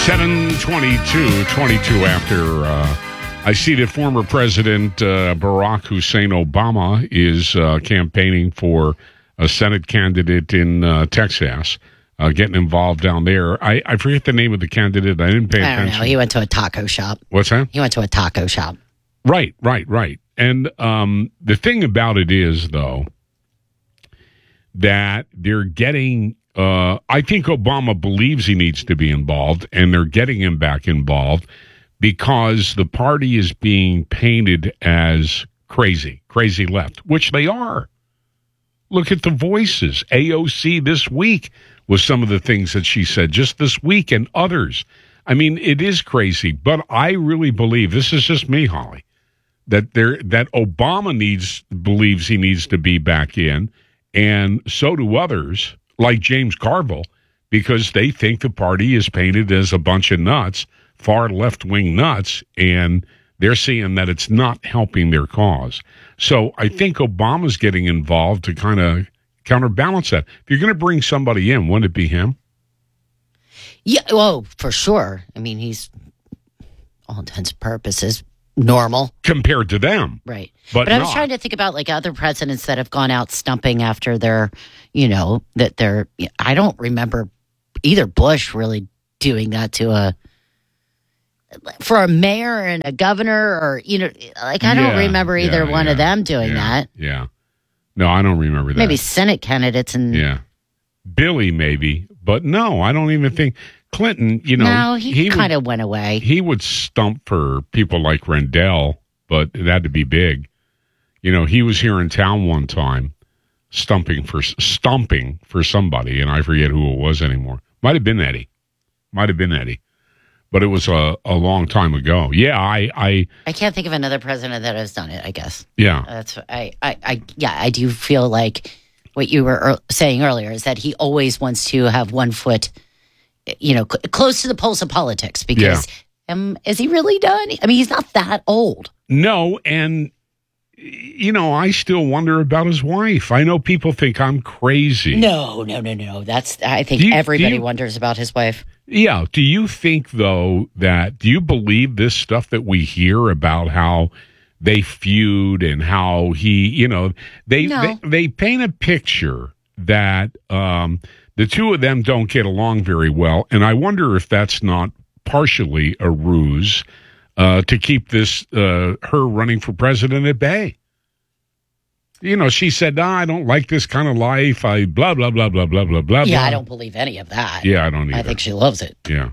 7:22 after. I see that former President Barack Hussein Obama is campaigning for a Senate candidate in Texas, getting involved down there. I forget the name of the candidate. I didn't pay attention. I don't know. He went to a taco shop. What's that? He went to a taco shop. Right. And the thing about it is, though, that they're getting... I think Obama believes he needs to be involved, and they're getting him back involved because the party is being painted as crazy left, which they are. Look at the voices. AOC this week was some of the things that she said just this week, and others. I mean, it is crazy, but I really believe, this is just me, Holly, that Obama believes he needs to be back in, and so do others, like James Carville, because they think the party is painted as a bunch of nuts, far left-wing nuts, and they're seeing that it's not helping their cause. So I think Obama's getting involved to kind of counterbalance that. If you're going to bring somebody in, wouldn't it be him? Yeah, well, for sure. I mean, he's, all intents and purposes, normal. Compared to them. Right. But I was trying to think about like other presidents that have gone out stumping after their, I don't remember either Bush really doing that for a mayor and a governor or, I don't remember either one of them doing that. Yeah. No, I don't remember that. Maybe Senate candidates and. Yeah. Billy maybe, but no, I don't even think. Clinton, no, he kind of went away. He would stump for people like Rendell, but it had to be big. He was here in town one time, stumping for somebody, and I forget who it was anymore. Might have been Eddie, but it was a long time ago. Yeah, I can't think of another president that has done it. I guess. Yeah, that's I do feel like what you were saying earlier is that he always wants to have one foot. Close to the pulse of politics because is he really done? I mean, he's not that old. No, and, I still wonder about his wife. I know people think I'm crazy. No. I think everybody wonders about his wife. Yeah. Do you think, though, do you believe this stuff that we hear about how they feud and how he, they paint a picture that the two of them don't get along very well, and I wonder if that's not partially a ruse to keep this her running for president at bay. She said, I don't like this kind of life. I blah, blah, blah, blah, blah, blah, blah. Yeah, I don't believe any of that. Yeah, I don't either. I think she loves it. Yeah.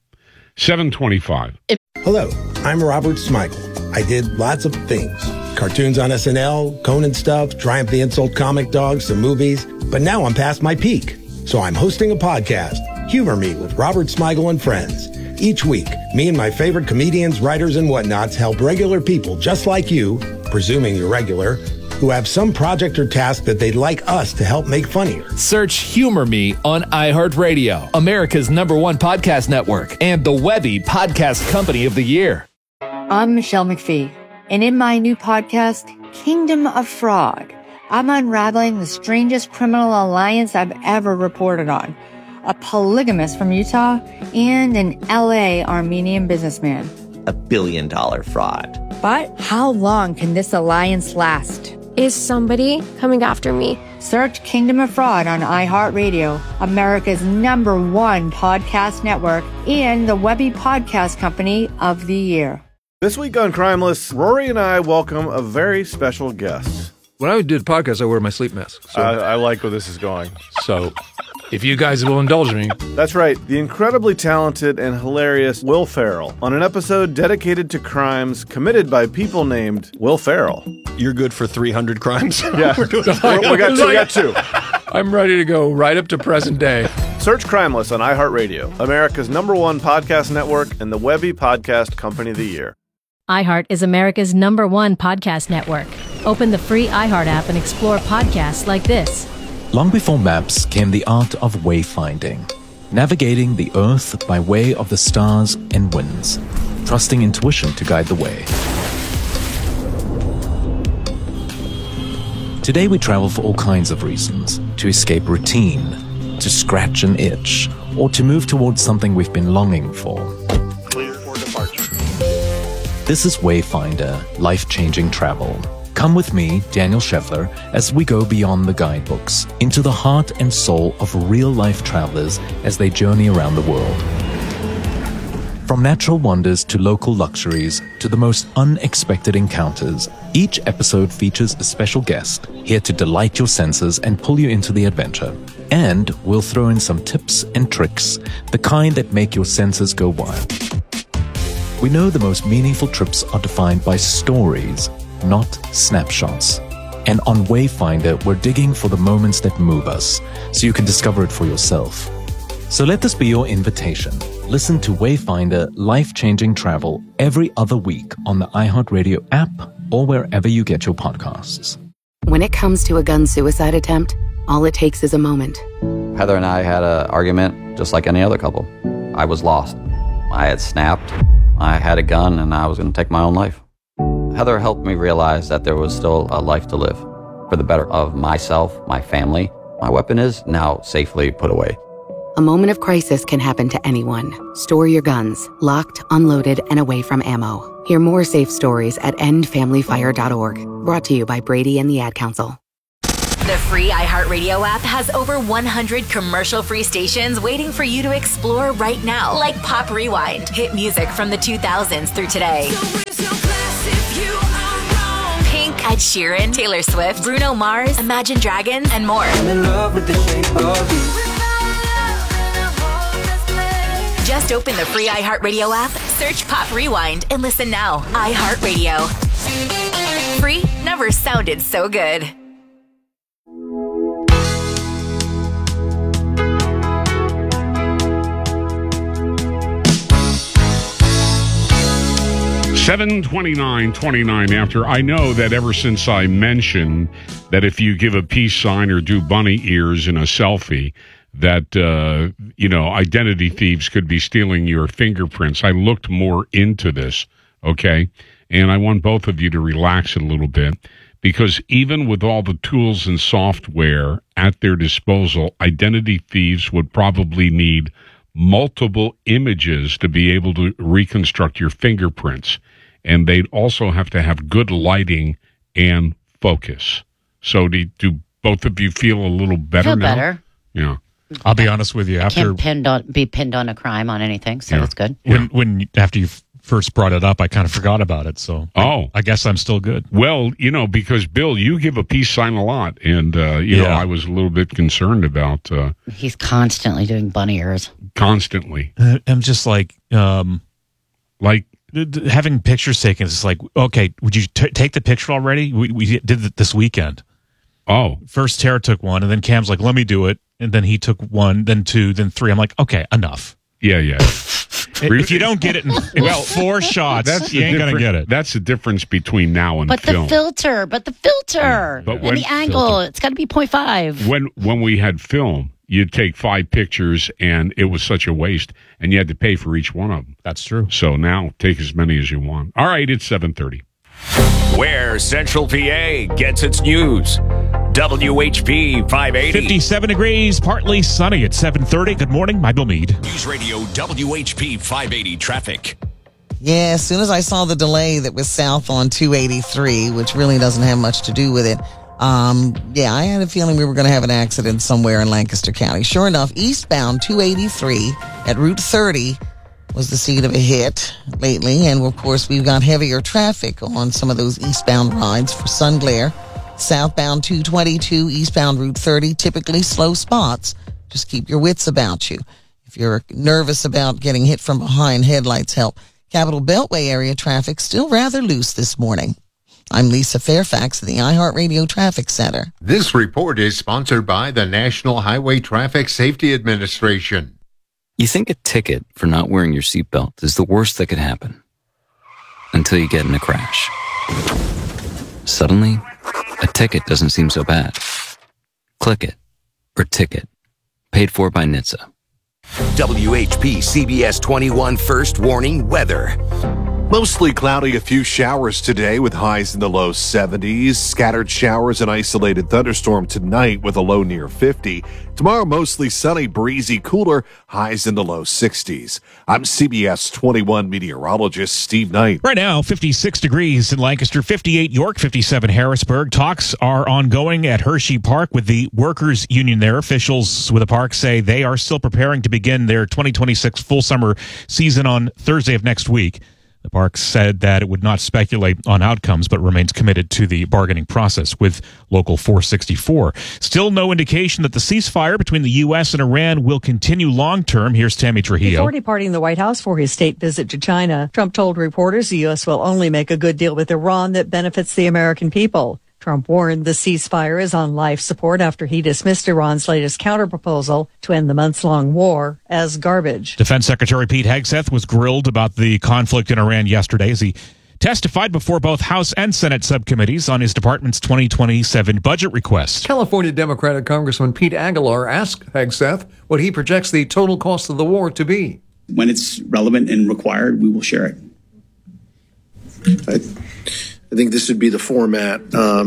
7:25. Hello, I'm Robert Smigel. I did lots of things. Cartoons on SNL, Conan stuff, Triumph the Insult comic dogs, some movies. But now I'm past my peak. So I'm hosting a podcast, Humor Me with Robert Smigel and Friends. Each week, me and my favorite comedians, writers, and whatnots help regular people just like you, presuming you're regular, who have some project or task that they'd like us to help make funnier. Search Humor Me on iHeartRadio, America's #1 podcast network, and the Webby Podcast Company of the Year. I'm Michelle McPhee, and in my new podcast, Kingdom of Fraud, I'm unraveling the strangest criminal alliance I've ever reported on. A polygamist from Utah and an LA Armenian businessman. $1 billion fraud. But how long can this alliance last? Is somebody coming after me? Search Kingdom of Fraud on iHeartRadio, America's #1 podcast network, and the Webby Podcast Company of the Year. This week on Crimeless, Rory and I welcome a very special guest. When I do the podcast, I wear my sleep mask. So. I like where this is going. So, if you guys will indulge me. That's right. The incredibly talented and hilarious Will Ferrell on an episode dedicated to crimes committed by people named Will Ferrell. You're good for 300 crimes? Yeah. we got two. I'm ready to go right up to present day. Search Crimeless on iHeartRadio, America's #1 podcast network, and the Webby Podcast Company of the Year. iHeart is America's #1 podcast network. Open the free iHeart app and explore podcasts like this. Long before maps came the art of wayfinding, navigating the earth by way of the stars and winds, trusting intuition to guide the way. Today we travel for all kinds of reasons, to escape routine, to scratch an itch, or to move towards something we've been longing for. Clear for departure. This is Wayfinder, life-changing travel. Come with me, Daniel Scheffler, as we go beyond the guidebooks, into the heart and soul of real-life travelers as they journey around the world. From natural wonders to local luxuries to the most unexpected encounters, each episode features a special guest here to delight your senses and pull you into the adventure. And we'll throw in some tips and tricks, the kind that make your senses go wild. We know the most meaningful trips are defined by stories, not snapshots. And on Wayfinder, we're digging for the moments that move us, so you can discover it for yourself. So let this be your invitation. Listen to Wayfinder Life-Changing Travel every other week on the iHeartRadio app or wherever you get your podcasts. When it comes to a gun suicide attempt, all it takes is a moment. Heather and I had an argument just like any other couple. I was lost. I had snapped. I had a gun and I was going to take my own life. Heather helped me realize that there was still a life to live for the better of myself, my family. My weapon is now safely put away. A moment of crisis can happen to anyone. Store your guns, locked, unloaded, and away from ammo. Hear more safe stories at endfamilyfire.org. Brought to you by Brady and the Ad Council. The free iHeartRadio app has over 100 commercial-free stations waiting for you to explore right now, like Pop Rewind, hit music from the 2000s through today. Pink, Ed Sheeran, Taylor Swift, Bruno Mars, Imagine Dragons, and more. I'm in love with the shape of you. Just open the free iHeartRadio app, search Pop Rewind, and listen now. iHeartRadio. Free never sounded so good. $7:29 after. I know that ever since I mentioned that if you give a peace sign or do bunny ears in a selfie, that, identity thieves could be stealing your fingerprints. I looked more into this, okay? And I want both of you to relax a little bit, because even with all the tools and software at their disposal, identity thieves would probably need multiple images to be able to reconstruct your fingerprints. And they'd also have to have good lighting and focus. So do both of you feel a little better now? Better. Yeah. I'll be honest with you. After can't be pinned on a crime on anything, so that's good. When after you first brought it up, I kind of forgot about it. So I guess I'm still good. Well, because Bill, you give a peace sign a lot, and I was a little bit concerned about. He's constantly doing bunny ears. Constantly. I'm just like having pictures taken. It's like, okay, would you take the picture already? We did it this weekend. Oh, first Tara took one, and then Cam's like, let me do it. And then he took one, then two, then three. I'm like, okay, enough. Yeah. If you don't get it in 4 shots, you ain't going to get it. That's the difference between now and film. But the filter. But and the angle, it's got to be 0.5. When we had film, you'd take 5 pictures, and it was such a waste, and you had to pay for each one of them. That's true. So now, take as many as you want. All right, it's 7:30. Where Central PA gets its news. WHP 580. 57 degrees, partly sunny at 7:30. Good morning, my Bill Meade. News Radio WHP 580 traffic. Yeah, as soon as I saw the delay that was south on 283, which really doesn't have much to do with it, I had a feeling we were going to have an accident somewhere in Lancaster County. Sure enough, eastbound 283 at Route 30 was the scene of a hit lately. And, of course, we've got heavier traffic on some of those eastbound rides for sun glare. Southbound 222, eastbound Route 30, typically slow spots. Just keep your wits about you. If you're nervous about getting hit from behind, headlights help. Capitol Beltway area traffic still rather loose this morning. I'm Lisa Fairfax of the iHeartRadio Traffic Center. This report is sponsored by the National Highway Traffic Safety Administration. You think a ticket for not wearing your seatbelt is the worst that could happen until you get in a crash. Suddenly, a ticket doesn't seem so bad. Click it or ticket. Paid for by NHTSA. WHP CBS 21 First Warning Weather. Mostly cloudy, a few showers today with highs in the low 70s. Scattered showers and isolated thunderstorm tonight with a low near 50. Tomorrow, mostly sunny, breezy, cooler, highs in the low 60s. I'm CBS 21 meteorologist Steve Knight. Right now, 56 degrees in Lancaster, 58 York, 57 Harrisburg. Talks are ongoing at Hershey Park with the workers' union there. Officials with the park say they are still preparing to begin their 2026 full summer season on Thursday of next week. The park said that it would not speculate on outcomes, but remains committed to the bargaining process with Local 464. Still no indication that the ceasefire between the U.S. and Iran will continue long-term. Here's Tammy Trujillo. Before departing the White House for his state visit to China, Trump told reporters the U.S. will only make a good deal with Iran that benefits the American people. Trump warned the ceasefire is on life support after he dismissed Iran's latest counterproposal to end the months-long war as garbage. Defense Secretary Pete Hegseth was grilled about the conflict in Iran yesterday as he testified before both House and Senate subcommittees on his department's 2027 budget request. California Democratic Congressman Pete Aguilar asked Hegseth what he projects the total cost of the war to be. When it's relevant and required, we will share it. I think this would be the format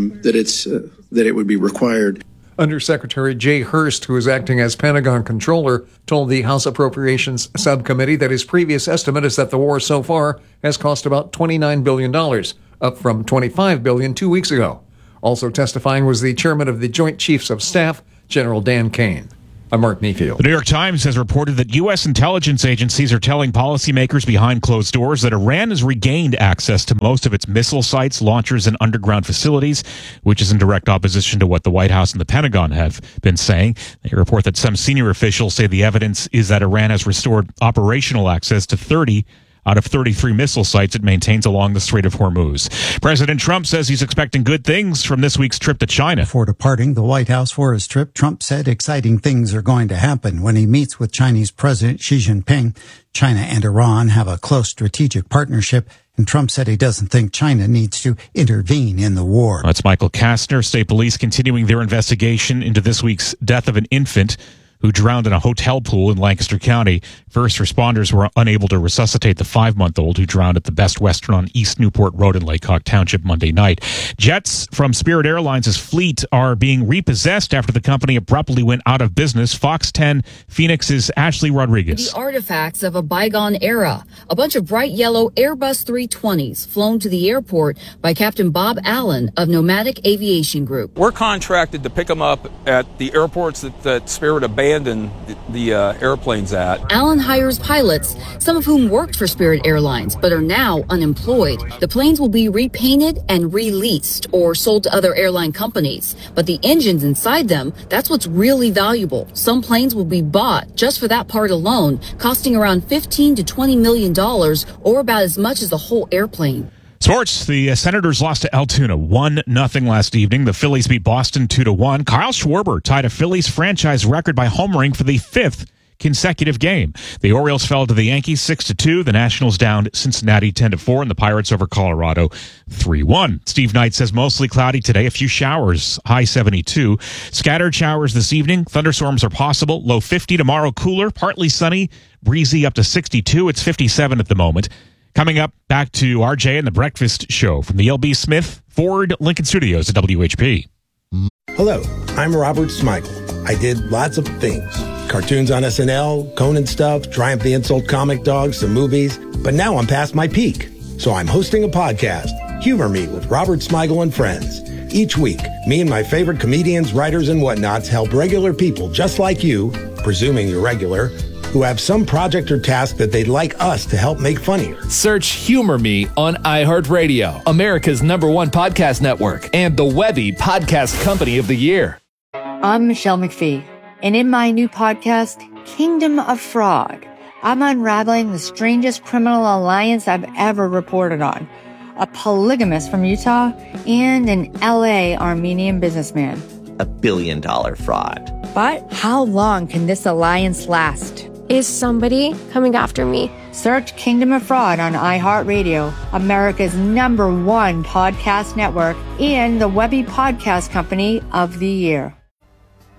that it would be required. Undersecretary Jay Hurst, who is acting as Pentagon controller, told the House Appropriations Subcommittee that his previous estimate is that the war so far has cost about $29 billion, up from $25 billion 2 weeks ago. Also testifying was the chairman of the Joint Chiefs of Staff, General Dan Kane. I'm Mark Neefield. The New York Times has reported that U.S. intelligence agencies are telling policymakers behind closed doors that Iran has regained access to most of its missile sites, launchers, and underground facilities, which is in direct opposition to what the White House and the Pentagon have been saying. They report that some senior officials say the evidence is that Iran has restored operational access to 30 out of 33 missile sites it maintains along the Strait of Hormuz. President Trump says he's expecting good things from this week's trip to China. Before departing the White House for his trip, Trump said exciting things are going to happen when he meets with Chinese President Xi Jinping. China and Iran have a close strategic partnership, and Trump said he doesn't think China needs to intervene in the war. That's Michael Kastner. State police continuing their investigation into this week's death of an infant who drowned in a hotel pool in Lancaster County. First responders were unable to resuscitate the 5-month-old who drowned at the Best Western on East Newport Road in Laycock Township Monday night. Jets from Spirit Airlines' fleet are being repossessed after the company abruptly went out of business. Fox 10 Phoenix's Ashley Rodriguez. The artifacts of a bygone era. A bunch of bright yellow Airbus 320s flown to the airport by Captain Bob Allen of Nomadic Aviation Group. We're contracted to pick them up at the airports that Spirit abandoned the airplanes at. Allen hires pilots, some of whom worked for Spirit Airlines but are now unemployed. The planes will be repainted and released or sold to other airline companies. But the engines inside them, that's what's really valuable. Some planes will be bought just for that part alone, costing around $15 to $20 million, or about as much as the whole airplane. Sports, the Senators lost to Altoona 1-0 last evening. The Phillies beat Boston 2-1. Kyle Schwarber tied a Phillies franchise record by homering for the 5th consecutive game. The Orioles fell to the Yankees 6-2. The Nationals downed Cincinnati 10-4, and the Pirates over Colorado 3-1. Steve Knight says mostly cloudy today, a few showers, high 72. Scattered showers this evening. Thunderstorms are possible. Low 50 tomorrow, cooler, partly sunny, breezy up to 62. It's 57 at the moment. Coming up, back to RJ and the Breakfast Show from the L.B. Smith Ford Lincoln Studios at WHP. Hello, I'm Robert Smigel. I did lots of things. Cartoons on SNL, Conan stuff, Triumph the Insult comic dogs, some movies. But now I'm past my peak. So I'm hosting a podcast, Humor Me with Robert Smigel and Friends. Each week, me and my favorite comedians, writers, and whatnots help regular people just like you, presuming you're regular, who have some project or task that they'd like us to help make funnier. Search Humor Me on iHeartRadio, America's #1 podcast network, and the Webby Podcast Company of the Year. I'm Michelle McPhee, and in my new podcast, Kingdom of Frog, I'm unraveling the strangest criminal alliance I've ever reported on. A polygamist from Utah and an LA Armenian businessman. $1 billion fraud. But how long can this alliance last? Is somebody coming after me? Search Kingdom of Fraud on iHeartRadio, America's #1 podcast network, and the Webby Podcast Company of the Year.